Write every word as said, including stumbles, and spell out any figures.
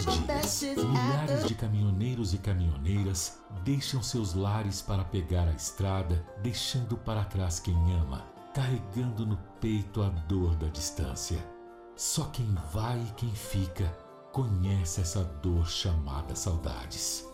dias, milhares de caminhoneiros e caminhoneiras deixam seus lares para pegar a estrada, deixando para trás quem ama, carregando no peito a dor da distância. Só quem vai e quem fica conhece essa dor chamada saudades.